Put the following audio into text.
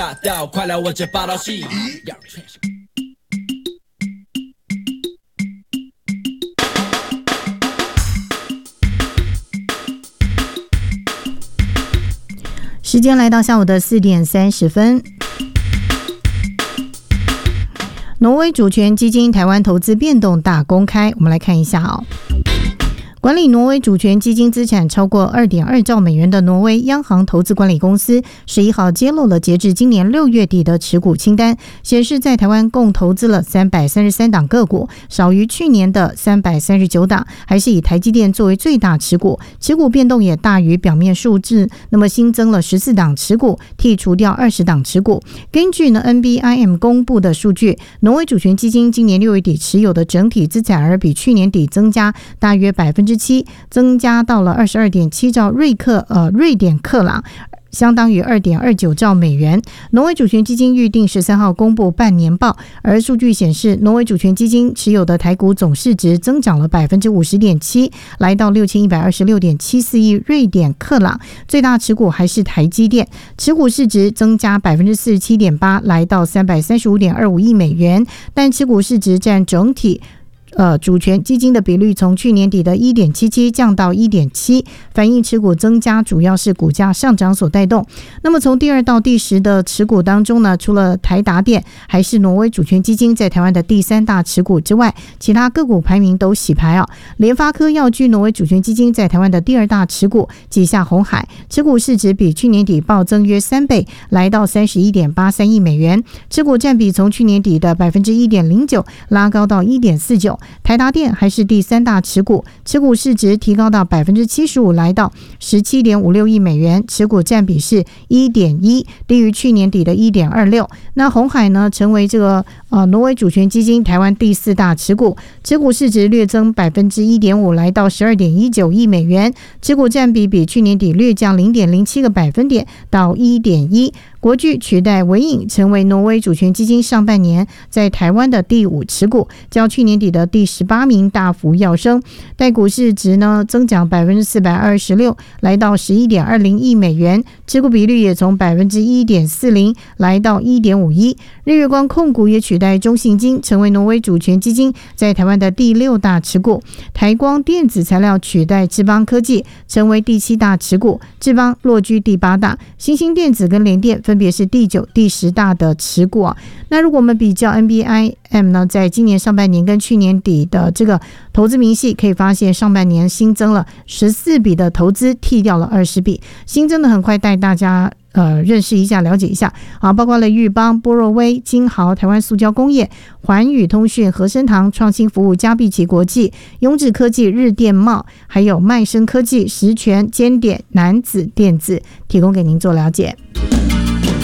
快来我这报道系。 时间来到下午的4点30分。挪威主权基金台湾投资变动大公开，我们来看一下管理挪威主权基金资产超过 2.2 兆美元的挪威央行投资管理公司11号揭露了截至今年6月底的持股清单，显示在台湾共投资了333档个股，少于去年的339档，还是以台积电作为最大持股，持股变动也大于表面数字，那么新增了14档持股，剔除掉20档持股。根据NBIM 公布的数据，挪威主权基金今年6月底持有的整体资产额比去年底增加大约7%，增加到了 22.7 兆瑞典克朗，相当于 2.29 兆美元。挪威主权基金预定13号公布半年报，而数据显示，挪威主权基金持有的台股总市值增长了 50.7%， 来到 6126.74 亿瑞典克朗，最大持股还是台积电，持股市值增加 47.8%， 来到 335.25 亿美元，但持股市值占整体主权基金的比率从去年底的 1.77 降到 1.7， 反映持股增加主要是股价上涨所带动。那么从第2到第10的持股当中呢，除了台达电还是挪威主权基金在台湾的第3大持股之外，其他个股排名都洗牌联发科要居挪威主权基金在台湾的第2大持股，旗下鸿海持股市值比去年底暴增约3倍，来到 31.83 亿美元，持股占比从去年底的 1.09% 拉高到 1.49%。台达电还是第3大持股，持股市值提高到 75%， 来到 17.56 亿美元，持股占比是 1.1%， 低于去年底的 1.26%。 那鸿海呢，成为这个挪威主权基金台湾第4大持股，持股市值略增 1.5%， 来到 12.19 亿美元，持股占比比去年底略降 0.07 个百分点到 1.1%。国巨取代伟影成为挪威主权基金上半年在台湾的第5持股，较去年底的第18名大幅跃升，待股市值呢增长 426%， 来到 11.20 亿美元，持股比率也从 1.40% 来到 1.51%。 日月光控股也取代中信金成为挪威主权基金在台湾的第6大持股，台光电子材料取代智邦科技成为第7大持股，智邦落居第8大，新兴电子跟联电分别是第9、第10大的持股那如果我们比较 NBIM 呢，在今年上半年跟去年底的这个投资明细，可以发现上半年新增了14笔的投资，剔掉了20笔，新增的很快带大家认识一下了解一下包括了裕邦、波若威、金豪、台湾塑胶工业、环宇通讯、和生堂、创新服务、嘉必奇国际、雍智科技、日电贸，还有麦生科技、实权、尖点、南子电子，提供给您做了解。